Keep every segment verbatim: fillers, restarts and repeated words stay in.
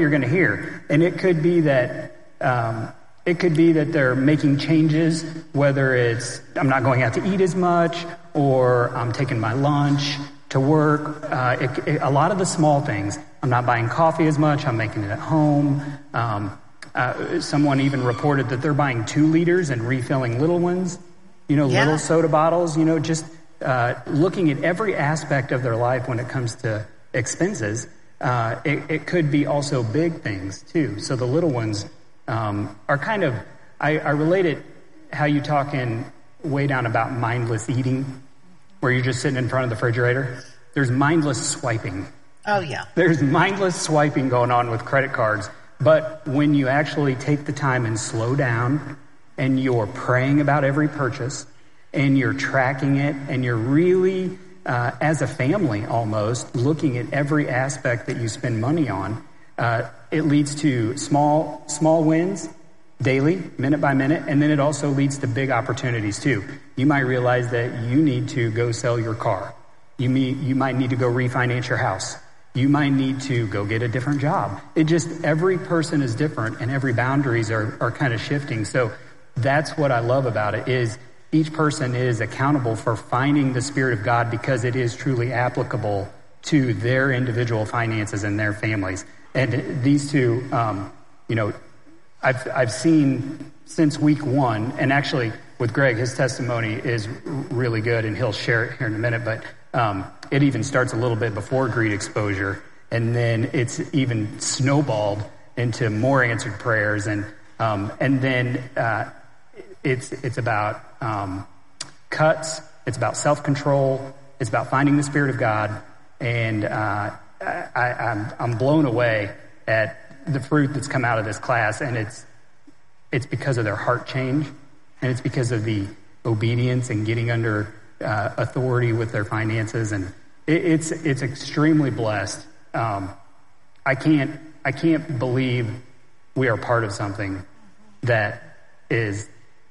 you're going to hear. And it could be that um, it could be that they're making changes, whether it's I'm not going out to eat as much, or I'm taking my lunch to work. Uh, it, it, a lot of the small things. I'm not buying coffee as much. I'm making it at home. Um, uh, someone even reported that they're buying two liters and refilling little ones. You know, yeah. little soda bottles. You know, just uh, looking at every aspect of their life when it comes to expenses. Uh, it, it could be also big things too. So the little ones um, are kind of. I, I relate it how you talk in way down about mindless eating, where you're just sitting in front of the refrigerator. There's mindless swiping. Oh yeah. There's mindless swiping going on with credit cards. But when you actually take the time and slow down, and you're praying about every purchase, and you're tracking it, and you're really, uh, as a family almost, looking at every aspect that you spend money on, uh, it leads to small, small wins daily, minute by minute, and then it also leads to big opportunities too. You might realize that you need to go sell your car. You may, you might need to go refinance your house. You might need to go get a different job. It just, every person is different, and every boundaries are, are kind of shifting. So that's what I love about it, is each person is accountable for finding the Spirit of God, because it is truly applicable to their individual finances and their families. And these two, um, you know, I've, I've seen since week one, and actually with Greg, his testimony is really good, and he'll share it here in a minute, but um, it even starts a little bit before greed exposure, and then it's even snowballed into more answered prayers, and um, and then uh, it's it's about um, cuts, it's about self-control, it's about finding the Spirit of God, and uh, I, I'm I'm blown away at the fruit that's come out of this class, and it's it's because of their heart change, and it's because of the obedience and getting under uh, authority with their finances, and it, it's it's extremely blessed. Um, I can't I can't believe we are part of something that is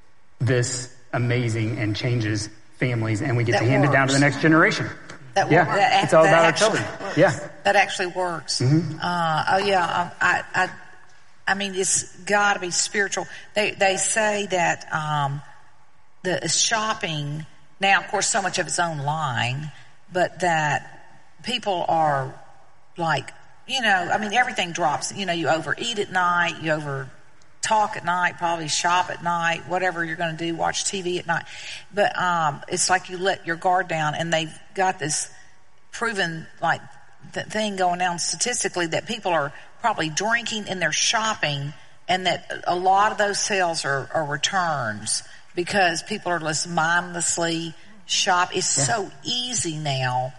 this amazing and changes families, and we get that to hand works. it down to the next generation. That yeah, works. That, it's all about our actually children. Works. Yeah, that actually works. Mm-hmm. Uh, oh yeah, I, I, I mean, it's got to be spiritual. They they say that um, the shopping now, of course, so much of it's online, but that people are like, you know, I mean, everything drops. You know, you overeat at night, you over talk at night, probably shop at night, whatever you're going to do, watch T V at night. But um, it's like you let your guard down, and they've got this proven like th- thing going on statistically that people are probably drinking and they're shopping, and that a lot of those sales are, are returns because people are just mindlessly shop. It's yeah. so easy now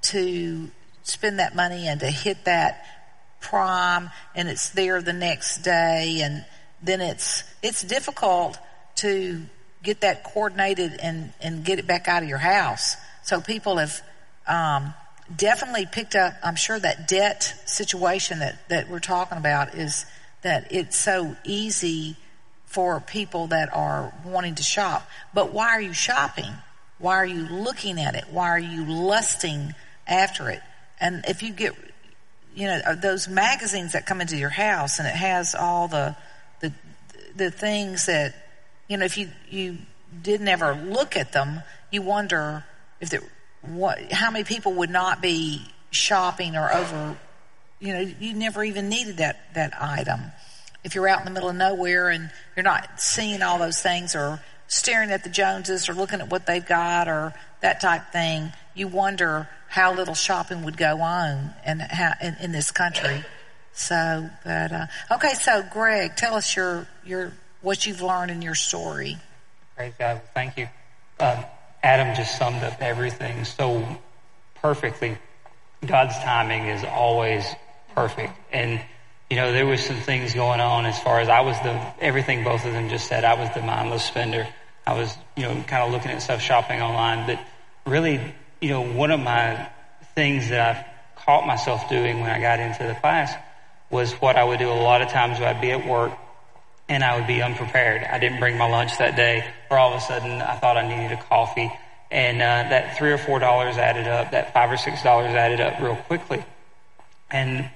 to spend that money and to hit that prime, and it's there the next day, and then it's it's difficult to get that coordinated and, and get it back out of your house. So people have um, definitely picked up, I'm sure that debt situation that, that we're talking about is that it's so easy for people that are wanting to shop. But why are you shopping? Why are you looking at it? Why are you lusting after it? And if you get, you know, those magazines that come into your house and it has all the the the things that, you know, if you, you didn't ever look at them, you wonder if there, what, how many people would not be shopping or over, you know, you never even needed that, that item. If you're out in the middle of nowhere and you're not seeing all those things or staring at the Joneses or looking at what they've got or that type thing, you wonder how little shopping would go on and how, in, in this country. So, but, uh, okay, so Greg, tell us your, your, what you've learned in your story. Praise God. Thank you. Um, Adam just summed up everything so perfectly. God's timing is always perfect. And, you know, there was some things going on as far as I was the, everything both of them just said, I was the mindless spender. I was, you know, kind of looking at stuff, shopping online. But really, you know, one of my things that I've caught myself doing when I got into the class was what I would do a lot of times. I'd be at work and I would be unprepared. I didn't bring my lunch that day, or all of a sudden I thought I needed a coffee, and uh, that three or four dollars added up, that five or six dollars added up real quickly. And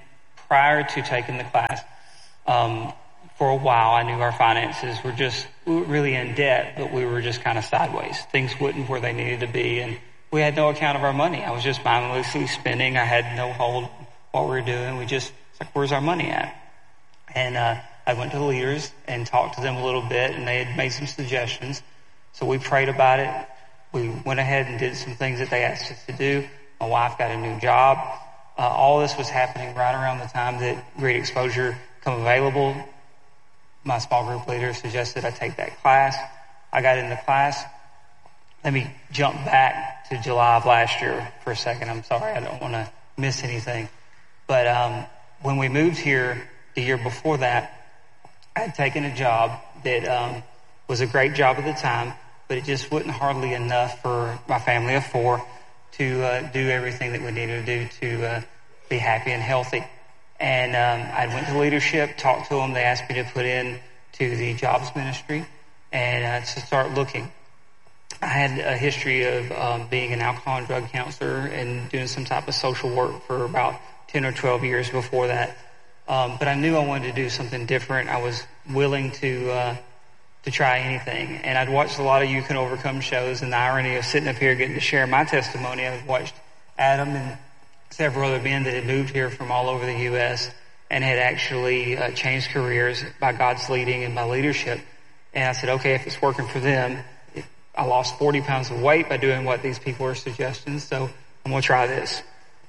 prior to taking the class, um, for a while, I knew our finances were just we were really in debt, but we were just kind of sideways. Things wouldn't where they needed to be, and we had no account of our money. I was just mindlessly spending. I had no hold on what we were doing. We just, it's like, where's our money at? And uh, I went to the leaders and talked to them a little bit, and they had made some suggestions. So we prayed about it. We went ahead and did some things that they asked us to do. My wife got a new job. Uh, all this was happening right around the time that Great Exposure come available. My small group leader suggested I take that class. I got in the class. Let me jump back to July of last year for a second. I'm sorry, I don't want to miss anything. But um, when we moved here the year before that, I had taken a job that um, was a great job at the time, but it just wasn't hardly enough for my family of four to uh, do everything that we needed to do to uh, be happy and healthy. And um, I went to leadership, talked to them. They asked me to put in to the jobs ministry and uh, to start looking. I had a history of um, being an alcohol and drug counselor and doing some type of social work for about ten or twelve years before that. Um, but I knew I wanted to do something different. I was willing to uh, to try anything. And I'd watched a lot of You Can Overcome shows, and the irony of sitting up here getting to share my testimony, I've watched Adam and several other men that had moved here from all over the U S and had actually uh, changed careers by God's leading and by leadership. And I said, okay, if it's working for them, it, I lost forty pounds of weight by doing what these people are suggesting, so I'm going to try this.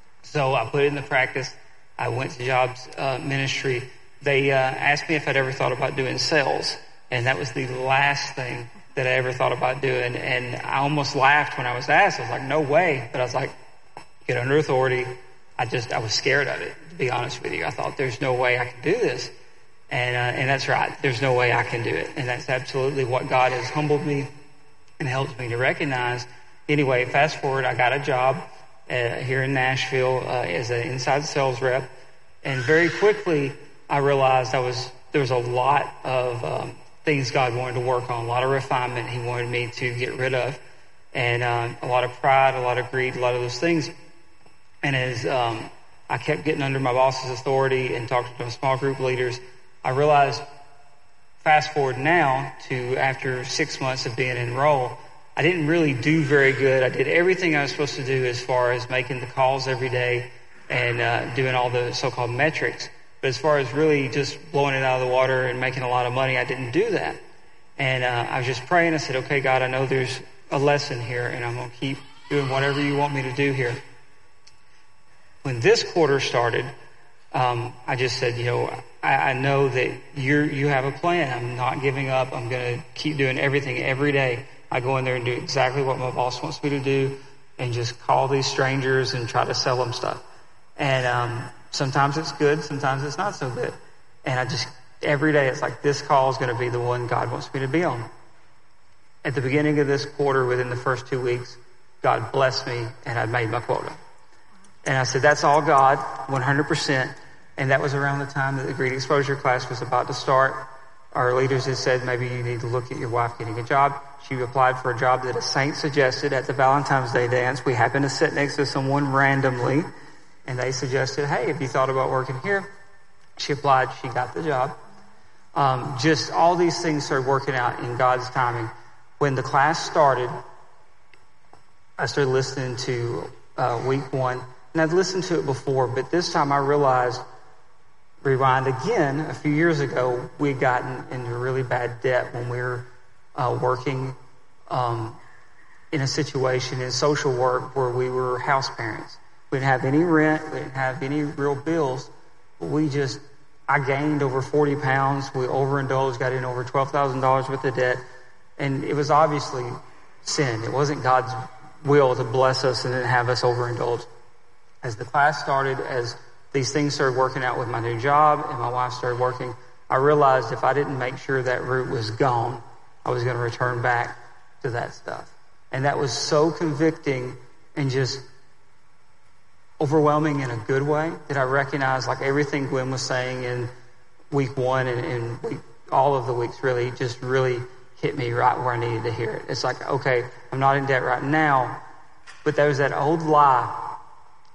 So I put it into practice. I went to jobs uh, ministry. They uh, asked me if I'd ever thought about doing sales, and that was the last thing that I ever thought about doing. And I almost laughed when I was asked. I was like, no way. But I was like, get under authority. I just, I was scared of it, to be honest with you. I thought, there's no way I can do this. And, uh, and that's right. There's no way I can do it. And that's absolutely what God has humbled me and helped me to recognize. Anyway, fast forward, I got a job uh, here in Nashville uh, as an inside sales rep. And very quickly, I realized I was, there was a lot of um, things God wanted to work on, a lot of refinement He wanted me to get rid of. And uh, a lot of pride, a lot of greed, a lot of those things. And as um, I kept getting under my boss's authority and talking to my small group leaders, I realized, fast forward now to after six months of being enrolled, I didn't really do very good. I did everything I was supposed to do as far as making the calls every day and uh, doing all the so-called metrics. But as far as really just blowing it out of the water and making a lot of money, I didn't do that. And uh, I was just praying. I said, okay, God, I know there's a lesson here, and I'm going to keep doing whatever you want me to do here. When this quarter started, um, I just said, you know, I, I know that you're, you have a plan. I'm not giving up. I'm going to keep doing everything every day. I go in there and do exactly what my boss wants me to do and just call these strangers and try to sell them stuff. And um, sometimes it's good, sometimes it's not so good. And I just, every day it's like, this call is going to be the one God wants me to be on. At the beginning of this quarter, within the first two weeks, God blessed me and I'd made my quota. And I said, that's all God, one hundred percent. And that was around the time that the Great Exposure class was about to start. Our leaders had said, maybe you need to look at your wife getting a job. She applied for a job that a saint suggested at the Valentine's Day dance. We happened to sit next to someone randomly, and they suggested, hey, have you thought about working here? She applied. She got the job. Um, just all these things started working out in God's timing. When the class started, I started listening to uh, week one. And I'd listened to it before, but this time I realized, rewind again, a few years ago, we'd gotten into really bad debt when we were uh, working um, in a situation in social work where we were house parents. We didn't have any rent, we didn't have any real bills. We just, I gained over forty pounds. We overindulged, got in over twelve thousand dollars worth of debt. And it was obviously sin. It wasn't God's will to bless us and then have us overindulge. As the class started, as these things started working out with my new job and my wife started working, I realized if I didn't make sure that root was gone, I was going to return back to that stuff. And that was so convicting and just overwhelming in a good way that I recognized, like everything Gwen was saying in week one and, and week, all of the weeks really just really hit me right where I needed to hear it. It's like, okay, I'm not in debt right now, but there was that old lie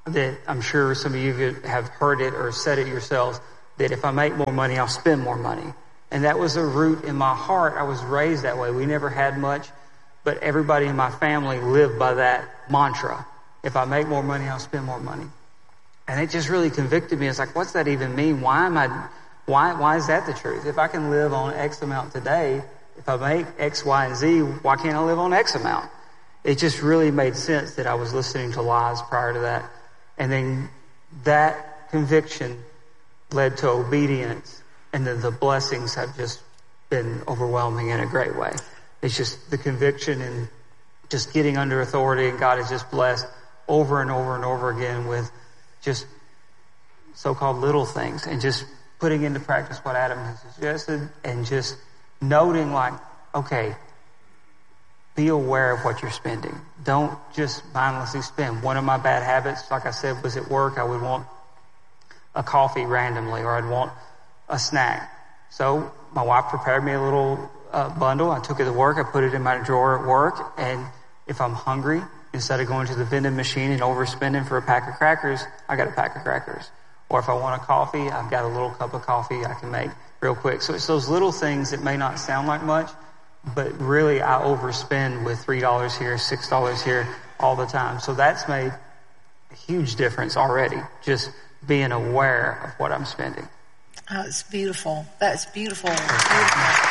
that I'm sure some of you have heard it or said it yourselves, that if I make more money, I'll spend more money. And that was a root in my heart. I was raised that way. We never had much, but everybody in my family lived by that mantra. If I make more money, I'll spend more money. And it just really convicted me. It's like, what's that even mean? Why am I, why, why is that the truth? If I can live on X amount today, if I make X, Y, and Z, why can't I live on X amount? It just really made sense that I was listening to lies prior to that. And then that conviction led to obedience. And then the blessings have just been overwhelming in a great way. It's just the conviction and just getting under authority, and God has just blessed over and over and over again with just so-called little things, and just putting into practice what Adam has suggested, and just noting like, okay, be aware of what you're spending. Don't just mindlessly spend. One of my bad habits, like I said, was at work. I would want a coffee randomly, or I'd want a snack. So my wife prepared me a little uh, bundle. I took it to work. I put it in my drawer at work. And if I'm hungry, instead of going to the vending machine and overspending for a pack of crackers, I got a pack of crackers. Or if I want a coffee, I've got a little cup of coffee I can make real quick. So it's those little things that may not sound like much, but really I overspend with three dollars here, six dollars here all the time. So that's made a huge difference already, just being aware of what I'm spending. Oh, it's beautiful. That's beautiful. It's beautiful.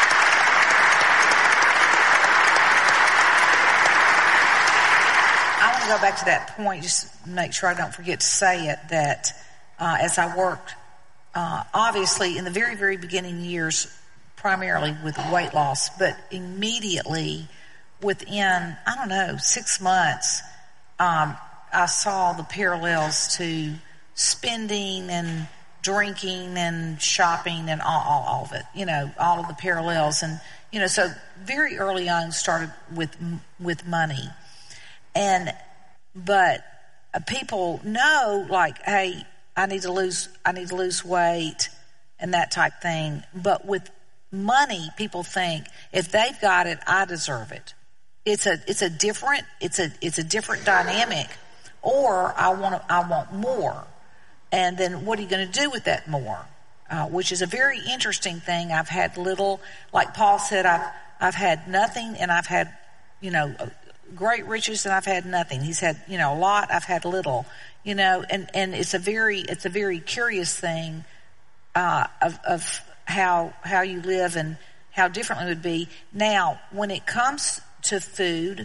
I want to go back to that point, just make sure I don't forget to say it, that uh, as I worked, uh, obviously in the very, very beginning years, primarily with weight loss, but immediately within, I don't know, six months, um, I saw the parallels to spending and drinking and shopping and all, all, all of it, you know, all of the parallels. And, you know, so very early on started with, with money. And, but uh, people know, like, hey, I need to lose, I need to lose weight and that type thing. But with money, people think if they've got it, I deserve it. It's a, it's a different, it's a, it's a different dynamic. Or I want to, I want more. And then what are you going to do with that more? Uh, which is a very interesting thing. I've had little, like Paul said, I've, I've had nothing, and I've had, you know, great riches, and I've had nothing. He's had, you know, a lot, I've had little, you know, and, and it's a very, it's a very curious thing, uh, of, of how, how you live and how differently it would be. Now, when it comes to food,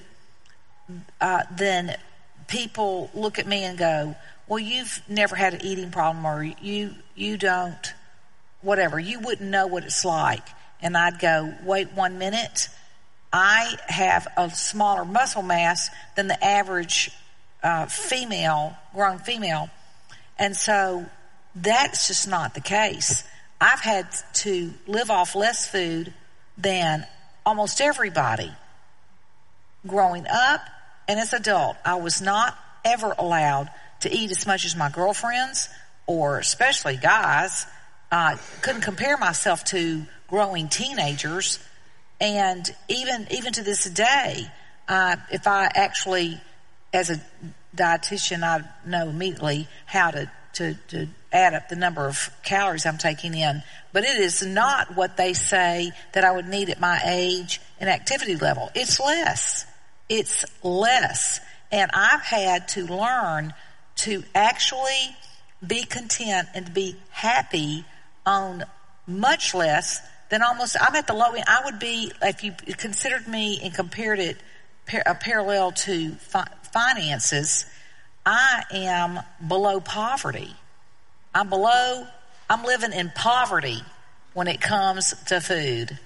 uh, then people look at me and go, well, you've never had an eating problem, or you, you don't, whatever. You wouldn't know what it's like. And I'd go, wait one minute. I have a smaller muscle mass than the average uh, female, grown female. And so that's just not the case. I've had to live off less food than almost everybody. Growing up and as an adult, I was not ever allowed to eat as much as my girlfriends, or especially guys. Uh, couldn't compare myself to growing teenagers. And even even to this day, uh, if I actually, as a dietitian, I know immediately how to, to, to add up the number of calories I'm taking in. But it is not what they say that I would need at my age and activity level. It's less. It's less. And I've had to learn to actually be content and to be happy on much less than almost, I'm at the low end. I would be, if you considered me and compared it a parallel to fi- finances, I am below poverty. I'm below, I'm living in poverty when it comes to food.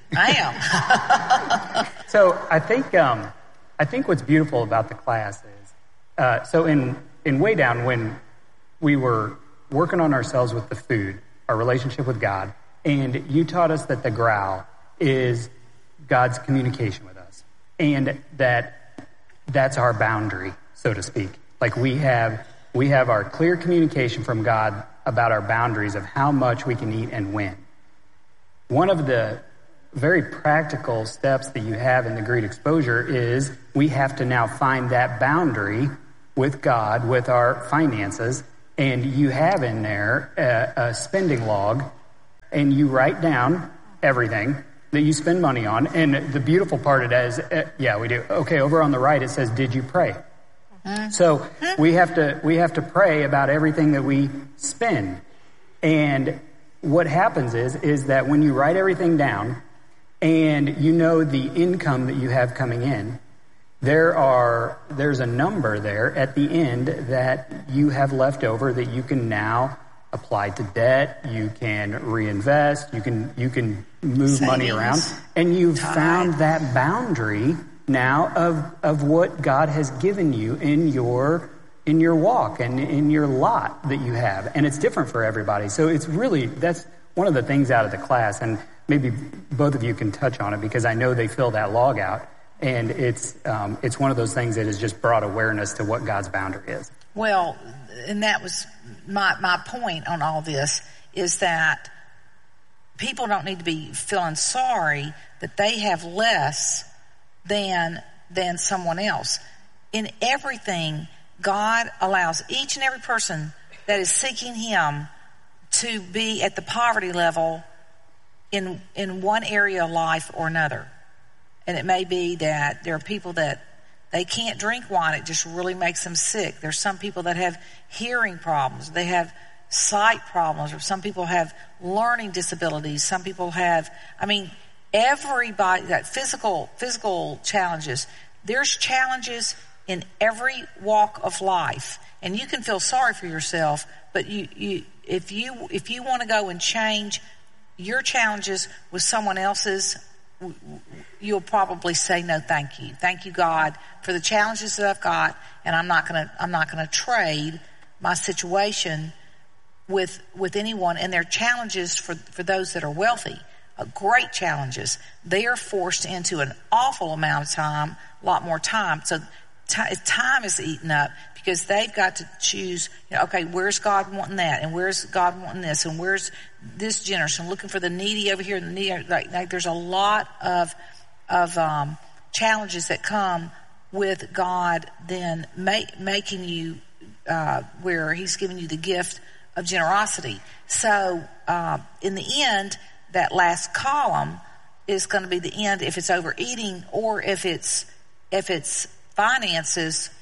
I am. So I think, um, I think what's beautiful about the class is, uh, so in, in Way Down, when we were working on ourselves with the food, our relationship with God, and you taught us that the growl is God's communication with us, and that that's our boundary, so to speak. Like we have, we have our clear communication from God about our boundaries of how much we can eat and when. One of the very practical steps that you have in the Great Exposure is we have to now find that boundary with God, with our finances, and you have in there a, a spending log, and you write down everything that you spend money on. And the beautiful part of it is, uh, yeah, we do. Okay, over on the right it says, "Did you pray?" Mm-hmm. So we have to we have to pray about everything that we spend. And what happens is is that when you write everything down, and you know the income that you have coming in, there are there's a number there at the end that you have left over that you can now apply to debt, you can reinvest, you can you can move Savings, money around, and you've time. found that boundary now of of what God has given you in your in your walk and in your lot that you have. And it's different for everybody. So it's really, that's one of the things out of the class, and maybe both of you can touch on it because I know they fill that log out. And it's um, it's one of those things that has just brought awareness to what God's boundary is. Well, and that was my my point on all this, is that people don't need to be feeling sorry that they have less than than someone else. In everything, God allows each and every person that is seeking Him to be at the poverty level in in one area of life or another. And it may be that there are people that they can't drink wine. It just really makes them sick. There's some people that have hearing problems. They have sight problems. Or some people have learning disabilities. Some people have, I mean, everybody, that physical, physical challenges. There's challenges in every walk of life. And you can feel sorry for yourself, but you, you if you if you want to go and change your challenges with someone else's, you'll probably say no, thank you. Thank you, God, for the challenges that I've got, and I'm not gonna I'm not gonna trade my situation with with anyone. And their challenges for for those that are wealthy, uh, great challenges. They are forced into an awful amount of time, a lot more time. So t- time is eaten up because they've got to choose. You know, okay, where's God wanting that, and where's God wanting this, and where's this generous, and looking for the needy over here, and the needy. Like, like there's a lot of of um, challenges that come with God then make, making you uh, where He's giving you the gift of generosity. So uh, in the end, that last column is going to be the end if it's overeating or if it's if it's finances.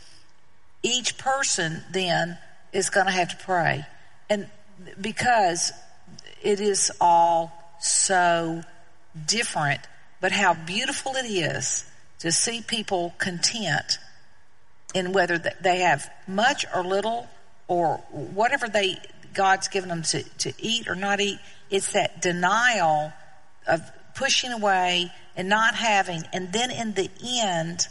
Each person then is going to have to pray, and because it is all so different, but how beautiful it is to see people content in whether they have much or little or whatever they God's given them to, to eat or not eat. It's that denial of pushing away and not having, and then in the end,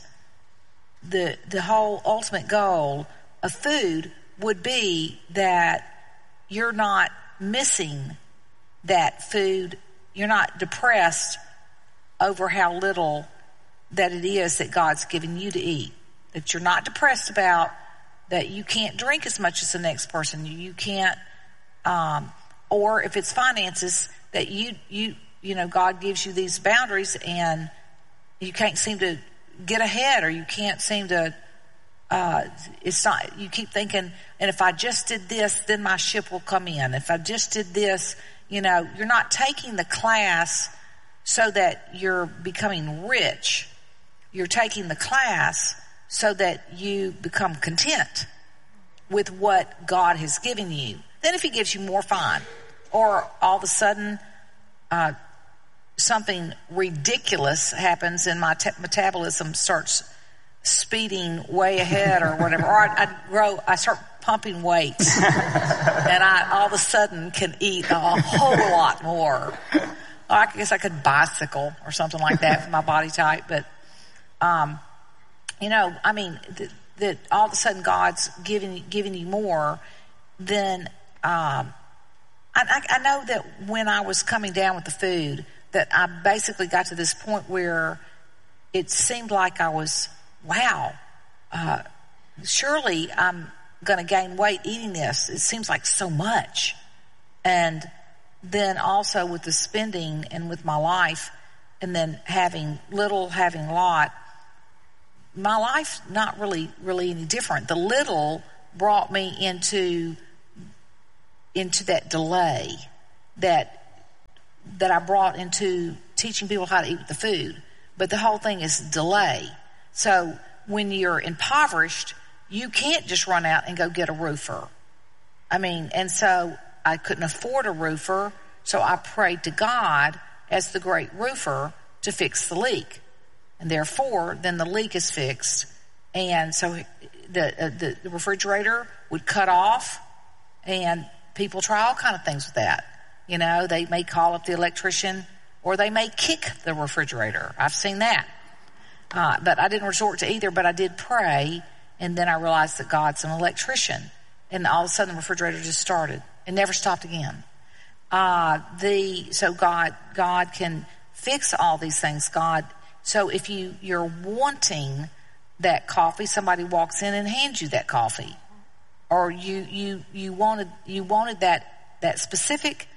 the the whole ultimate goal of food would be that you're not missing that food. You're not depressed over how little that it is that God's given you to eat. That you're not depressed about that you can't drink as much as the next person. You can't, um, or if it's finances, that you you you know God gives you these boundaries and you can't seem to get ahead, or you can't seem to. Uh, it's not. You keep thinking, and if I just did this, then my ship will come in. If I just did this. You know, you're not taking the class so that you're becoming rich. You're taking the class so that you become content with what God has given you. Then if He gives you more, fine. Or all of a sudden, uh, something ridiculous happens and my te- metabolism starts speeding way ahead or whatever. Or I, I grow, I start pumping weights and I all of a sudden can eat a whole lot more. I guess I could bicycle or something like that for my body type. But, um, you know, I mean, th- that all of a sudden God's giving, giving you more, then um, I, I know that when I was coming down with the food, that I basically got to this point where it seemed like I was, wow, uh, surely I'm going to gain weight eating this. It seems like so much. And then also with the spending and with my life, and then having little, having a lot, my life not really, really any different. The little brought me into, into that delay that, that I brought into teaching people how to eat with the food. But the whole thing is delay. So when you're impoverished, you can't just run out and go get a roofer. I mean, and so I couldn't afford a roofer, so I prayed to God as the great roofer to fix the leak. And therefore, then the leak is fixed. And so the, uh, the, the refrigerator would cut off, and people try all kind of things with that. You know, they may call up the electrician, or they may kick the refrigerator. I've seen that. Uh, but I didn't resort to either, but I did pray, and then I realized that God's an electrician. And all of a sudden the refrigerator just started and never stopped again. Uh, the, so God, God can fix all these things. God, so if you, you're wanting that coffee, somebody walks in and hands you that coffee. Or you, you, you wanted, you wanted that, that specific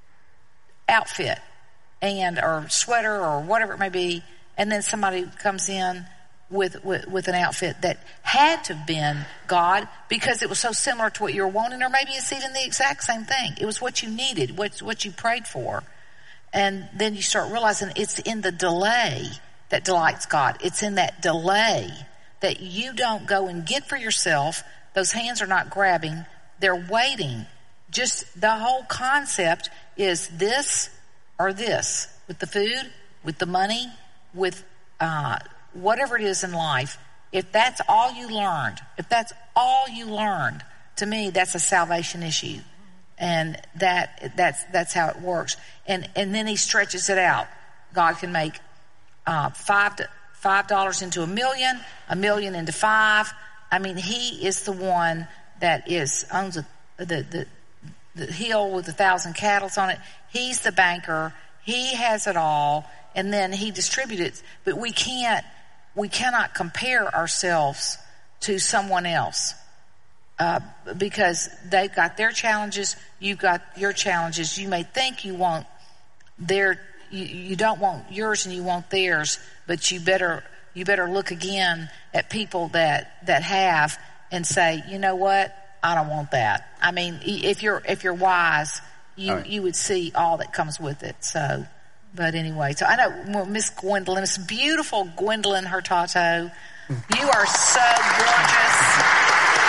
outfit and, or sweater or whatever it may be. And then somebody comes in with, with, with an outfit that had to have been God because it was so similar to what you were wanting, or maybe it's even the exact same thing. It was what you needed, what, what you prayed for. And then you start realizing it's in the delay that delights God. It's in that delay that you don't go and get for yourself. Those hands are not grabbing. They're waiting. Just the whole concept is this or this. With the food, with the money, with uh, whatever it is in life. If that's all you learned, if that's all you learned, to me, that's a salvation issue. And that that's that's how it works. And and then he stretches it out. God can make uh, five to, five dollars into a million, a million into five. I mean, he is the one that is owns a, the the the hill with a thousand cattle on it. He's the banker. He has it all, and then he distributes it. But we can't we cannot compare ourselves to someone else. Uh, because they've got their challenges, you've got your challenges. You may think you want their, you, you don't want yours and you want theirs, but you better, you better look again at people that, that have and say, you know what? I don't want that. I mean, if you're, if you're wise, you, right. you would see all that comes with it. So, but anyway, so I know Miss Gwendolyn, Miss beautiful Gwendolyn Hurtado, you are so gorgeous.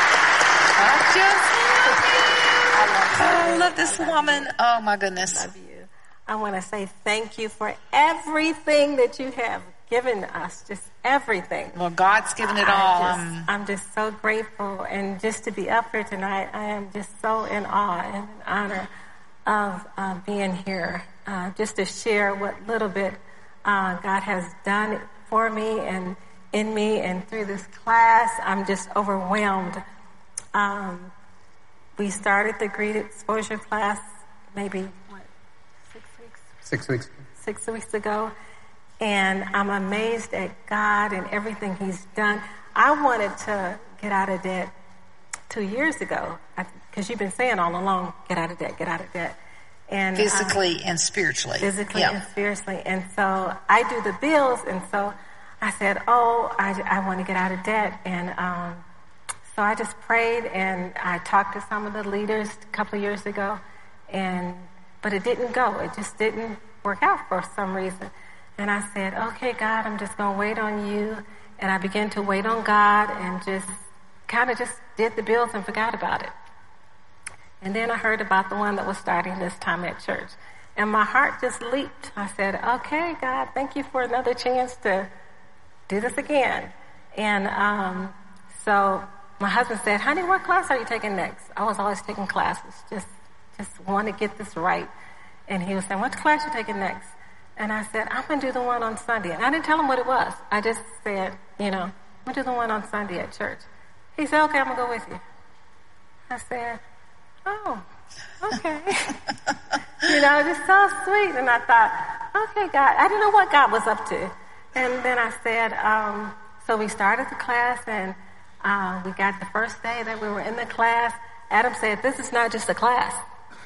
I just love you. I love this woman. Oh, my goodness. I love you. I want to say thank you for everything that you have given us, just everything. Well, God's given it all. I just, um, I'm just so grateful. And just to be up here tonight, I am just so in awe and in honor of uh, being here. Uh, just to share what little bit uh, God has done for me and in me and through this class. I'm just overwhelmed. Um, we started the Greed Exposure class maybe, what, six weeks? Six weeks. Six weeks ago. And I'm amazed at God and everything he's done. I wanted to get out of debt two years ago, because you've been saying all along, get out of debt, get out of debt. And physically um, and spiritually. Physically yeah. and spiritually. And so I do the bills, and so I said, oh, I, I want to get out of debt. And um, so I just prayed, and I talked to some of the leaders a couple of years ago, and but it didn't go. It just didn't work out for some reason. And I said, okay, God, I'm just going to wait on you. And I began to wait on God and just kind of just did the bills and forgot about it. And then I heard about the one that was starting this time at church. And my heart just leaped. I said, okay, God, thank you for another chance to do this again. And um, so my husband said, honey, what class are you taking next? I was always taking classes, just just want to get this right. And he was saying, what class are you taking next? And I said, I'm going to do the one on Sunday. And I didn't tell him what it was. I just said, you know, I'm going to do the one on Sunday at church. He said, okay, I'm going to go with you. I said, oh, okay. You know, just so sweet. And I thought, okay, God. I didn't know what God was up to. And then I said, um, so we started the class, and uh, we got the first day that we were in the class. Adam said, this is not just a class.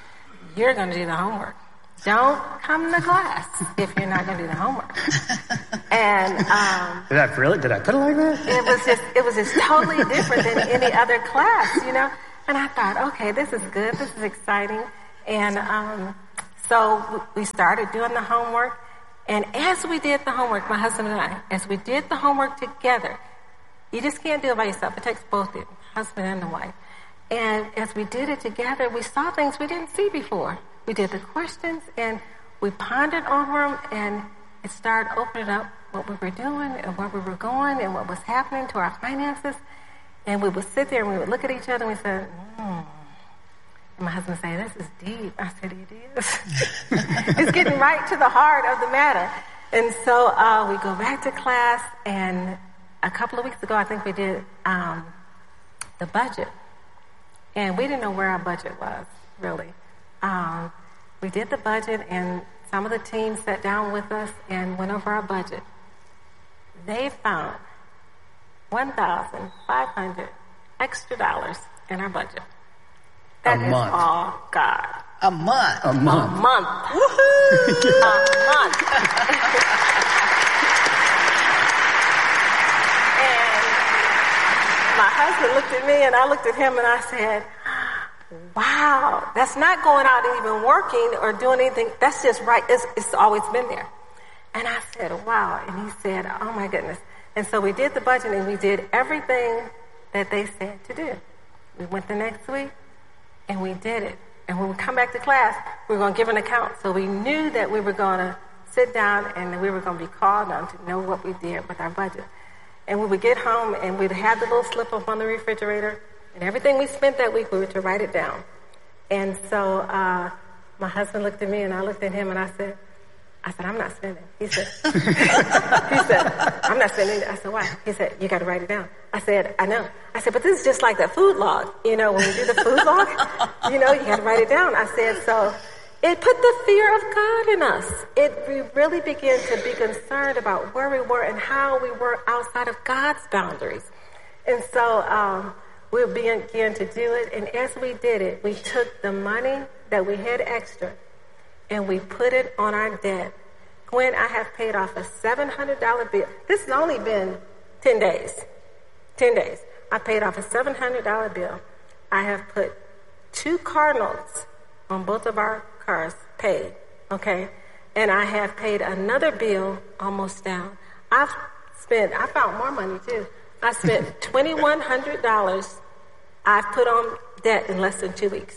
You're going to do the homework. Don't come to class if you're not going to do the homework. And um, did I really? Did I put it like that? It was just, it was just totally different than any other class, you know. And I thought, okay, this is good. This is exciting. And um, so we started doing the homework. And as we did the homework, my husband and I, as we did the homework together, you just can't do it by yourself. It takes both the husband and the wife. And as we did it together, we saw things we didn't see before. We did the questions, and we pondered over them, and it started opening up what we were doing and where we were going and what was happening to our finances. And we would sit there and we would look at each other and we said, hmm. And my husband would say, this is deep. I said, it is. It's getting right to the heart of the matter. And so uh, we go back to class, and a couple of weeks ago, I think we did um, the budget. And we didn't know where our budget was, really. Um, we did the budget, and some of the team sat down with us and went over our budget. They found one thousand five hundred extra dollars in our budget. That a is month. all God. A month. A month. A month. Woohoo! A month. And my husband looked at me and I looked at him and I said, wow, that's not going out and even working or doing anything. That's just right. It's, it's always been there. And I said, wow. And he said, oh my goodness. And so we did the budget and we did everything that they said to do. We went the next week and we did it. And when we come back to class, we were going to give an account. So we knew that we were going to sit down and we were going to be called on to know what we did with our budget. And we would get home and we'd have the little slip up on the refrigerator. And everything we spent that week, we were to write it down. And so uh, my husband looked at me and I looked at him and I said, I said, I'm not spending. He said, he said, I'm not spending. I said, why? He said, you got to write it down. I said, I know. I said, but this is just like that food log. You know, when we do the food log, you know, you got to write it down. I said, so it put the fear of God in us. It we really began to be concerned about where we were and how we were outside of God's boundaries. And so um, we began to do it. And as we did it, we took the money that we had extra and we put it on our debt. Gwen, I have paid off a seven hundred dollars bill. This has only been ten days. ten days. I paid off a seven hundred dollars bill. I have put two car notes on both of our cars paid, okay? And I have paid another bill almost down. I've spent, I found more money too. I spent twenty-one hundred dollars I've put on debt in less than two weeks.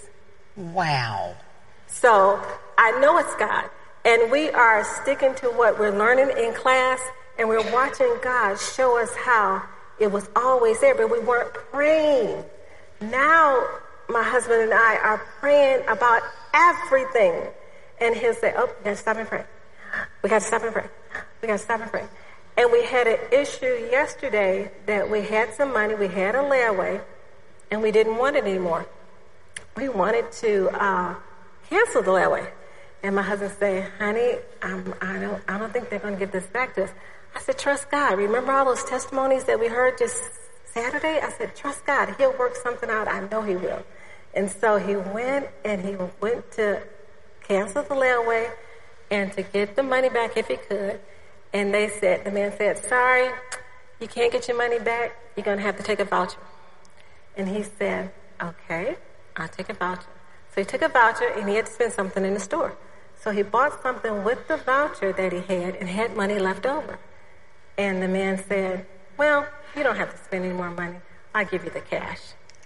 Wow. So I know it's God. And we are sticking to what we're learning in class, and we're watching God show us how it was always there, but we weren't praying. Now, my husband and I are praying about everything. And he'll say, oh, we got to stop and pray. We got to stop and pray. We got to stop and pray. And we had an issue yesterday that we had some money, we had a layaway, and we didn't want it anymore. We wanted to uh, cancel the layaway. And my husband said, honey, I'm, I don't I don't think they're going to give this back to us. I said, trust God. Remember all those testimonies that we heard just Saturday? I said, trust God. He'll work something out. I know he will. And so he went and he went to cancel the layaway and to get the money back if he could. And they said, the man said, sorry, you can't get your money back. You're going to have to take a voucher. And he said, okay, I'll take a voucher. So he took a voucher and he had to spend something in the store. So he bought something with the voucher that he had and had money left over. And the man said, well, you don't have to spend any more money. I'll give you the cash.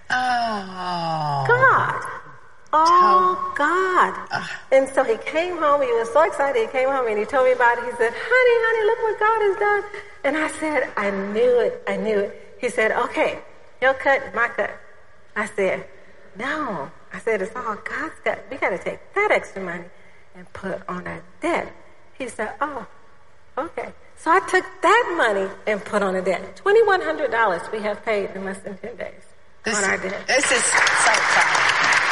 Oh. God. Oh, God. Uh. And so he came home. He was so excited. He came home and he told me about it. He said, honey, honey, look what God has done. And I said, I knew it. I knew it. He said, okay, your cut, my cut. I said, no. I said, it's all God's cut. We got to take that extra money and put on our debt. He said, oh, okay. So I took that money and put on a debt. twenty-one hundred dollars we have paid in less than ten days this, on our debt. This is so exciting.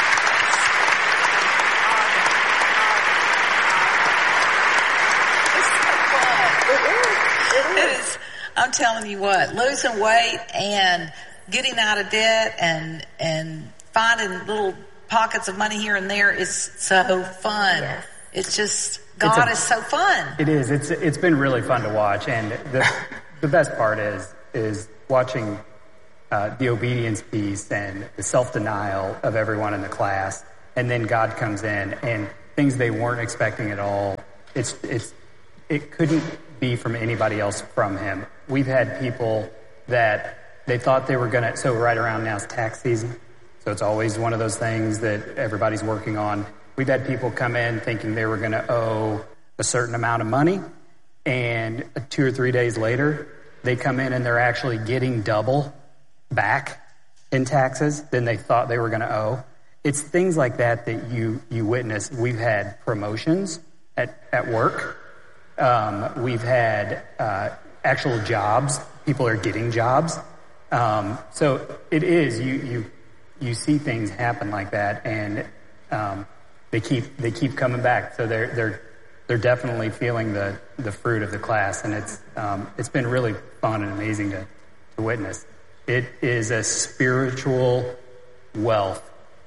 It's so fun. It is. It is. It is. I'm telling you what, losing weight and getting out of debt and and finding little pockets of money here and there is so fun. Yes. It's just God a, is so fun. It is. It's it's been really fun to watch, and the the best part is is watching uh, the obedience piece and the self denial of everyone in the class, and then God comes in and things they weren't expecting at all. It's it's it couldn't be from anybody else from him. We've had people that they thought they were gonna. So right around now is tax season, so it's always one of those things that everybody's working on. We've had people come in thinking they were going to owe a certain amount of money, and two or three days later, they come in and they're actually getting double back in taxes than they thought they were going to owe. It's things like that that you, you witness. We've had promotions at, at work. Um, we've had uh, actual jobs. People are getting jobs. Um, so it is, you, you, you see things happen like that, and um, they keep, they keep coming back. So they're, they're, they're definitely feeling the, the fruit of the class, and it's, um, it's been really fun and amazing to, to witness. It is a spiritual wealth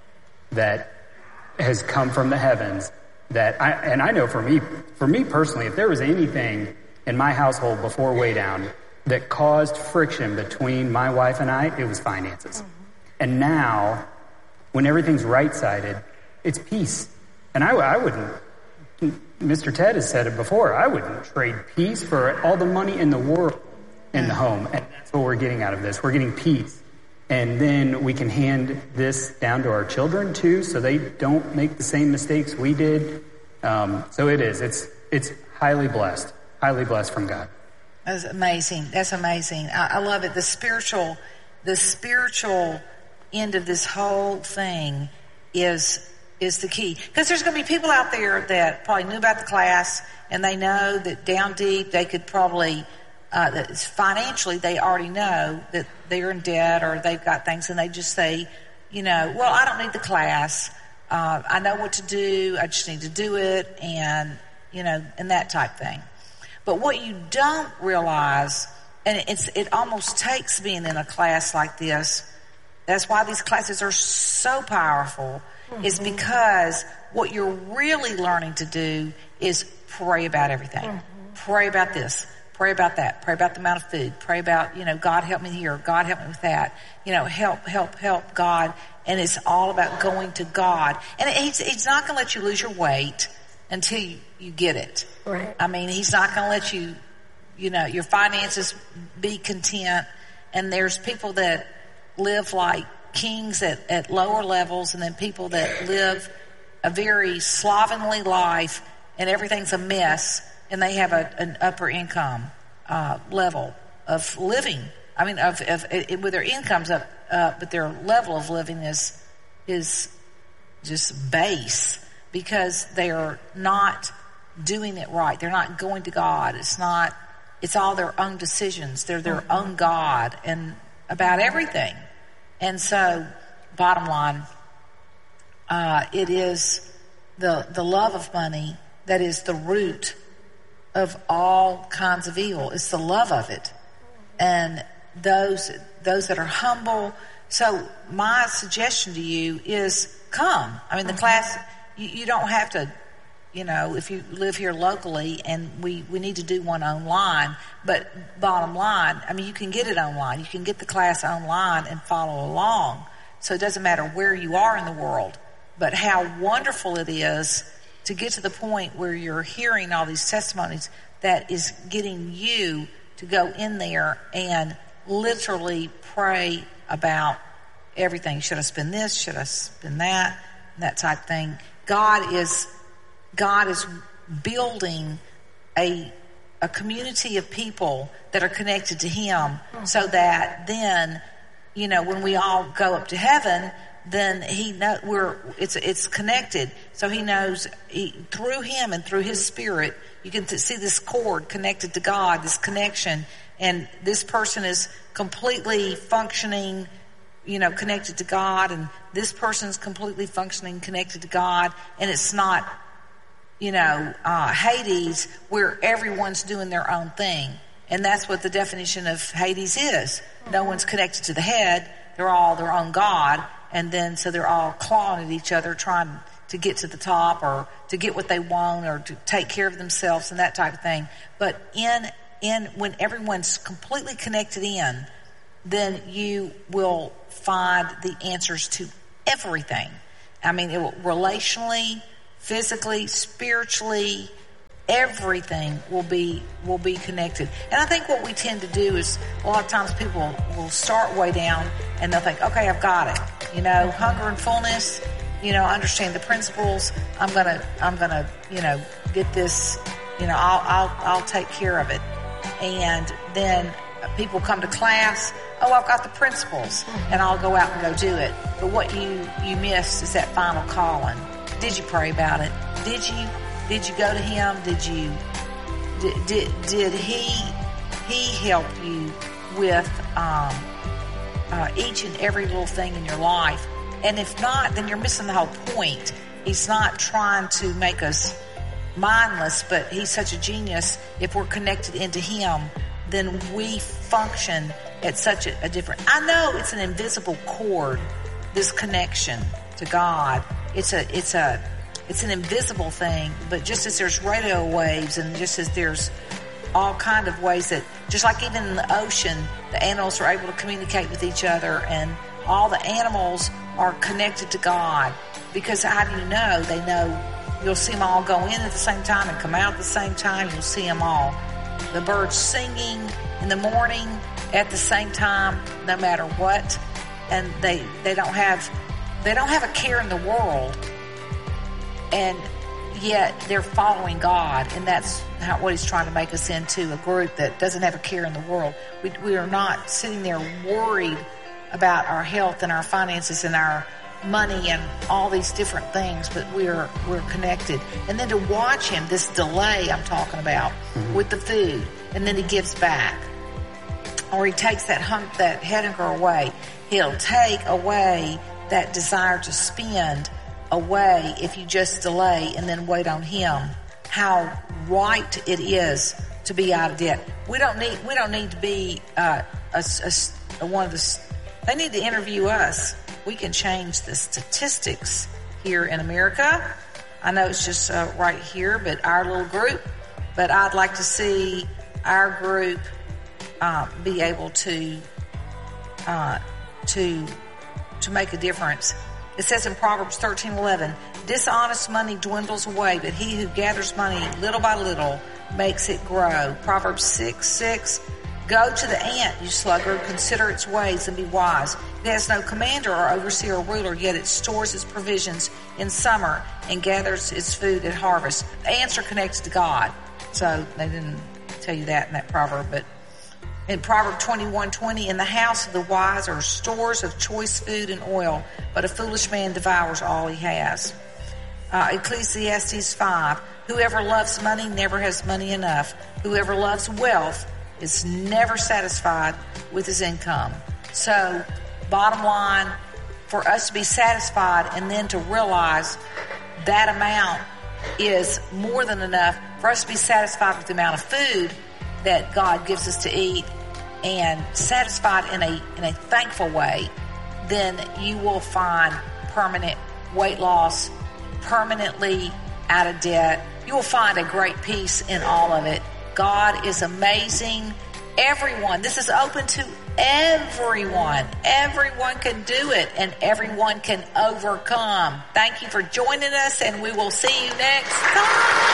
that has come from the heavens that I, and I know for me, for me personally, if there was anything in my household before Way Down that caused friction between my wife and I, it was finances. Mm-hmm. And now, when everything's right-sided, it's peace. And I, I wouldn't, Mister Ted has said it before, I wouldn't trade peace for all the money in the world in the home. And that's what we're getting out of this. We're getting peace. And then we can hand this down to our children too, so they don't make the same mistakes we did. Um, so it is. It's it's highly blessed, highly blessed from God. That's amazing. That's amazing. I, I love it. The spiritual, the spiritual end of this whole thing is is the key. Because there's going to be people out there that probably knew about the class, and they know that down deep they could probably. Uh, that financially, they already know that they're in debt or they've got things, and they just say, you know, well, I don't need the class. Uh, I know what to do. I just need to do it, and, you know, and that type thing. But what you don't realize, and it's it almost takes being in a class like this, that's why these classes are so powerful, mm-hmm. is because what you're really learning to do is pray about everything. Mm-hmm. Pray about this. Pray about that. Pray about the amount of food. Pray about, you know, God help me here. God help me with that. You know, help, help, help God. And it's all about going to God. And he's, he's not going to let you lose your weight until you, you get it. Right. I mean, he's not going to let you, you know, your finances be content. And there's people that live like kings at, at lower levels, and then people that live a very slovenly life and everything's a mess. And they have a, an upper income uh, level of living. I mean, of, of it, with their incomes up, uh, but their level of living is is just base because they are not doing it right. They're not going to God. It's not. It's all their own decisions. They're their own God and about everything. And so, bottom line, uh, it is the the love of money that is the root of all kinds of evil. It's the love of it. And those those that are humble. So my suggestion to you is come. I mean, the class, you, you don't have to, you know, if you live here locally, and we, we need to do one online, but bottom line, I mean, you can get it online. You can get the class online and follow along. So it doesn't matter where you are in the world, but how wonderful it is to get to the point where you're hearing all these testimonies that is getting you to go in there and literally pray about everything. Should I spend this? Should I spend that? That type thing. God is, God is building a, a community of people that are connected to Him, so that then, you know, when we all go up to heaven, then he know we're it's it's connected. So he knows he, through him and through his spirit, you can t- see this cord connected to God, this connection, and this person is completely functioning, you know, connected to God, and this person's completely functioning connected to God, and it's not, you know, uh, Hades where everyone's doing their own thing, and that's what the definition of Hades is. No one's connected to the head; they're all their own God. And then, so they're all clawing at each other, trying to get to the top or to get what they want or to take care of themselves and that type of thing. But in in when everyone's completely connected in, then you will find the answers to everything. I mean, it will, relationally, physically, spiritually, everything will be will be connected. And I think what we tend to do is a lot of times people will start way down and they'll think, okay, I've got it. You know, hunger and fullness, you know, understand the principles. I'm gonna, I'm gonna, you know, get this, you know, I'll, I'll, I'll take care of it. And then people come to class, oh, I've got the principles, and I'll go out and go do it. But what you, you missed is that final calling. Did you pray about it? Did you, did you go to him? Did you, did, did, did he, he help you with, um, uh, each and every little thing in your life? And if not, then you're missing the whole point. He's not trying to make us mindless, but he's such a genius. If we're connected into him, then we function at such a, a different... I know it's an invisible cord, this connection to God. It's a, it's a, it's an invisible thing, but just as there's radio waves and just as there's all kind of ways that, just like even in the ocean, the animals are able to communicate with each other, and all the animals are connected to God. Because how do you know? They know you'll see them all go in at the same time and come out at the same time. You'll see them all. The birds singing in the morning at the same time, no matter what. And they, they don't have, they don't have a care in the world. And yet they're following God. And that's how, what he's trying to make us into, a group that doesn't have a care in the world. We, we are not sitting there worried about our health and our finances and our money and all these different things, but we're we're connected. And then to watch him, this delay I'm talking about, mm-hmm. with the food, and then he gives back, or he takes that hump, that head hunger away. He'll take away that desire to spend away if you just delay and then wait on him. How right it is to be out of debt. We don't need we don't need to be uh, a, a, a one of the. They need to interview us. We can change the statistics here in America. I know it's just uh, right here, but our little group. But I'd like to see our group uh, be able to uh, to to make a difference. It says in Proverbs thirteen eleven, dishonest money dwindles away, but he who gathers money little by little makes it grow. Proverbs six six, go to the ant, you sluggard, consider its ways and be wise. It has no commander or overseer or ruler, yet it stores its provisions in summer and gathers its food at harvest. The ants are connected to God. So they didn't tell you that in that proverb, but in Proverb twenty-one twenty, in the house of the wise are stores of choice food and oil, but a foolish man devours all he has. Uh, Ecclesiastes five, whoever loves money never has money enough. Whoever loves wealth is never satisfied with his income. So, bottom line, for us to be satisfied and then to realize that amount is more than enough for us to be satisfied with the amount of food that God gives us to eat and satisfied in a in a thankful way, then you will find permanent weight loss, permanently out of debt. You will find a great peace in all of it. God is amazing. Everyone, this is open to everyone. Everyone can do it, and everyone can overcome. Thank you for joining us, and we will see you next time.